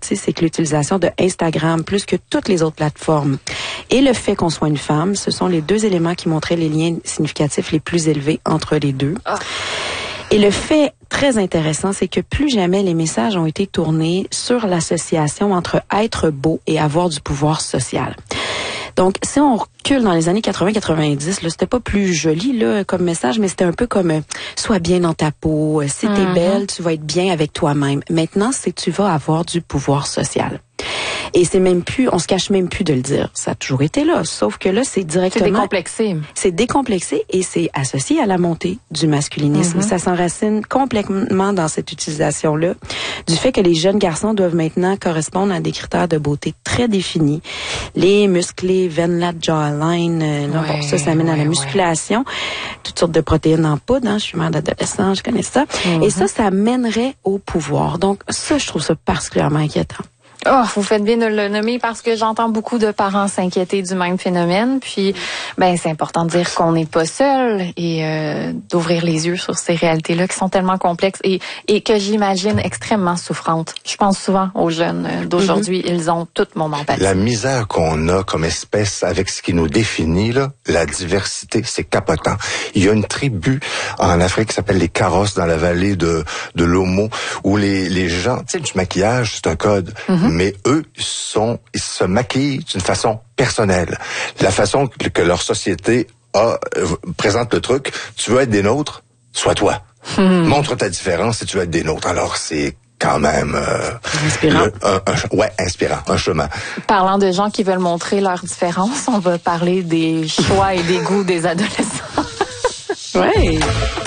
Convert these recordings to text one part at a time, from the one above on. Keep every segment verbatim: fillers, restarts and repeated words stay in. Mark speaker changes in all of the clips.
Speaker 1: aussi, c'est que l'utilisation de Instagram, plus que toutes les autres plateformes, et le fait qu'on soit une femme, ce sont les deux éléments qui montraient les liens significatifs les plus élevés entre les deux. Oh. Et le fait très intéressant, c'est que plus jamais les messages ont été tournés sur l'association entre être beau et avoir du pouvoir social. Donc, si on recule dans les années quatre-vingts quatre-vingt-dix, là, c'était pas plus joli là comme message, mais c'était un peu comme euh, sois bien dans ta peau, si t'es mm-hmm. belle, tu vas être bien avec toi-même. Maintenant, c'est tu vas avoir du pouvoir social. Et c'est même plus, on se cache même plus de le dire. Ça a toujours été là, sauf que là, c'est directement...
Speaker 2: C'est décomplexé.
Speaker 1: C'est décomplexé et c'est associé à la montée du masculinisme. Mm-hmm. Ça s'enracine complètement dans cette utilisation-là, du fait que les jeunes garçons doivent maintenant correspondre à des critères de beauté très définis. Les musclés, veines là, jawline, euh, là, ouais, bon, ça, ça amène ouais, à la musculation. Ouais. Toutes sortes de protéines en poudre, hein. Je suis mère d'adolescent, je connais ça. Mm-hmm. Et ça, ça mènerait au pouvoir. Donc, ça, je trouve ça particulièrement inquiétant.
Speaker 2: Oh, vous faites bien de le nommer parce que j'entends beaucoup de parents s'inquiéter du même phénomène. Puis, ben, c'est important de dire qu'on n'est pas seul et euh, d'ouvrir les yeux sur ces réalités-là qui sont tellement complexes et, et que j'imagine extrêmement souffrantes. Je pense souvent aux jeunes d'aujourd'hui. Mm-hmm. Ils ont toute mon empathie.
Speaker 3: La misère qu'on a comme espèce avec ce qui nous définit, là, la diversité, c'est capotant. Il y a une tribu en Afrique qui s'appelle les Karos dans la vallée de, de l'Omo où les, les gens, tu sais, du maquillage, c'est un code. Mm-hmm. Mais eux sont, ils se maquillent d'une façon personnelle. La façon que, que leur société a, euh, présente le truc, tu veux être des nôtres, sois toi. Hmm. Montre ta différence si tu veux être des nôtres. Alors c'est quand même euh,
Speaker 1: inspirant.
Speaker 3: Le, un, un, ouais, inspirant, un chemin.
Speaker 2: Parlant de gens qui veulent montrer leur différence, on va parler des choix et des goûts des adolescents.
Speaker 1: Ouais.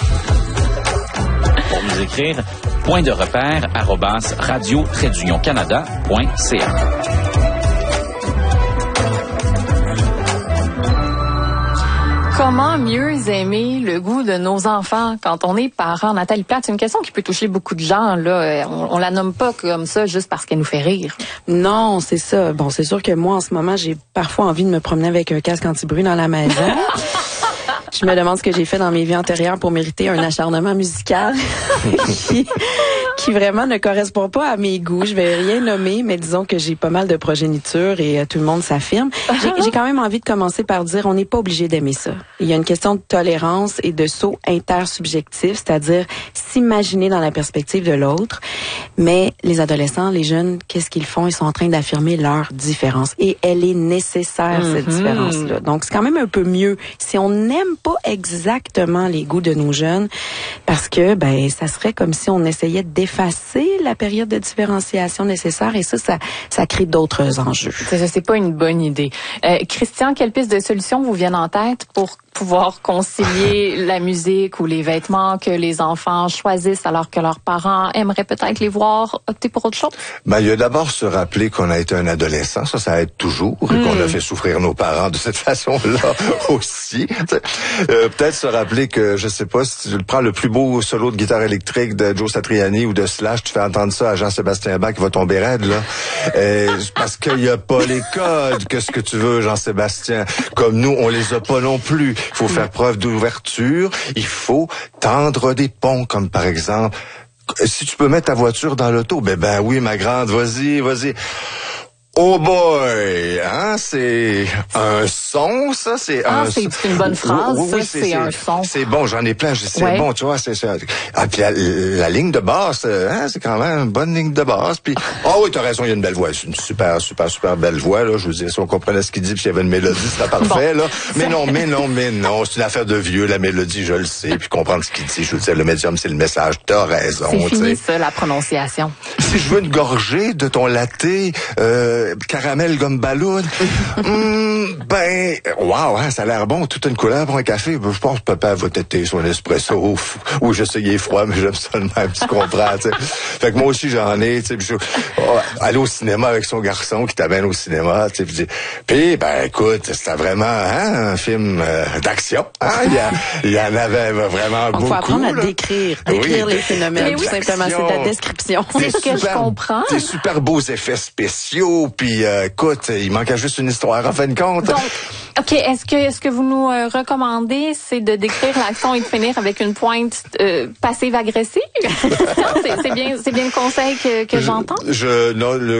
Speaker 4: Pour nous écrire, point de repère arobase radio trait d'union canada point c a.
Speaker 2: Comment mieux aimer le goût de nos enfants quand on est parent? Nathalie Plante, c'est une question qui peut toucher beaucoup de gens. Là, on, on la nomme pas comme ça juste parce qu'elle nous fait rire.
Speaker 1: Non, c'est ça. Bon, c'est sûr que moi, en ce moment, j'ai parfois envie de me promener avec un casque anti-bruit dans la maison. Je me demande ce que j'ai fait dans mes vies antérieures pour mériter un acharnement musical qui, qui vraiment ne correspond pas à mes goûts. Je vais rien nommer, mais disons que j'ai pas mal de progéniture et euh, tout le monde s'affirme. J'ai, j'ai quand même envie de commencer par dire on n'est pas obligé d'aimer ça. Il y a une question de tolérance et de saut intersubjectif, c'est-à-dire s'imaginer dans la perspective de l'autre. Mais les adolescents, les jeunes, qu'est-ce qu'ils font? Ils sont en train d'affirmer leur différence. Et elle est nécessaire, mm-hmm. cette différence-là. Donc, c'est quand même un peu mieux si on n'aime pas exactement les goûts de nos jeunes, parce que ben ça serait comme si on essayait d'effacer la période de différenciation nécessaire, et ça, ça, ça crée d'autres enjeux.
Speaker 2: C'est ça, c'est pas une bonne idée. Euh, Christian, quelles pistes de solutions vous viennent en tête pour pouvoir concilier la musique ou les vêtements que les enfants choisissent alors que leurs parents aimeraient peut-être les voir opter pour autre chose?
Speaker 3: Ben, il y a d'abord se rappeler qu'on a été un adolescent, ça, ça aide toujours, et mmh. qu'on a fait souffrir nos parents de cette façon-là aussi. Euh, peut-être se rappeler que, je sais pas, si tu prends le plus beau solo de guitare électrique de Joe Satriani ou de Slash, tu fais entendre ça à Jean-Sébastien Bach qui va tomber raide, là. Euh, parce qu'il y a pas les codes que ce que tu veux, Jean-Sébastien. Comme nous, on les a pas non plus. Il faut faire preuve d'ouverture. Il faut tendre des ponts, comme par exemple, si tu peux mettre ta voiture dans l'auto, ben ben oui, ma grande, vas-y, vas-y. Oh boy, hein, c'est un son, ça, c'est
Speaker 2: ah,
Speaker 3: un
Speaker 2: c'est une bonne phrase, oui, oui, oui,
Speaker 3: ça,
Speaker 2: c'est, c'est un son.
Speaker 3: C'est bon, j'en ai plein, c'est
Speaker 2: ouais.
Speaker 3: bon, tu vois, c'est ça. Ah, puis la, la ligne de basse, hein, c'est quand même une bonne ligne de basse, puis ah oui, t'as raison, il y a une belle voix, c'est une super, super, super belle voix, là, je vous dis, si on comprenait ce qu'il dit, puis s'il y avait une mélodie, c'était parfait, bon. là. Mais non, mais non, mais non, c'est une affaire de vieux, la mélodie, je le sais, puis comprendre ce qu'il dit, je veux dire, le médium, c'est le message, t'as raison,
Speaker 2: c'est
Speaker 3: tu
Speaker 2: fini,
Speaker 3: sais.
Speaker 2: ça, la prononciation.
Speaker 3: Si je veux une gorgée de ton latte, euh, caramel gomme ballon, mm, ben, wow, hein, ça a l'air bon, toute une couleur pour un café. Je pense que papa va têter son espresso. Ouf, oui, je sais, il est froid, mais j'aime ça le même, tu comprends, tu sais. Fait que moi aussi, j'en ai, tu sais, oh, aller au cinéma avec son garçon qui t'amène au cinéma, tu sais, puis, ben, écoute, c'était vraiment, hein, un film euh, d'action, hein, il y, a, il y en avait vraiment
Speaker 1: on
Speaker 3: beaucoup.
Speaker 1: Il faut apprendre
Speaker 3: là.
Speaker 1: à décrire, décrire oui, les phénomènes, tout oui, simplement, c'est ta description.
Speaker 2: C'est ce que je comprends.
Speaker 3: Des super beaux effets spéciaux, puis euh, écoute, il manquait juste une histoire, en fin de compte.
Speaker 2: Donc, OK, est-ce que est-ce que vous nous euh, recommandez, c'est de décrire l'action et de finir avec une pointe euh, passive-agressive? c'est, c'est bien c'est bien le conseil que, que
Speaker 3: je,
Speaker 2: j'entends?
Speaker 3: Je, non, le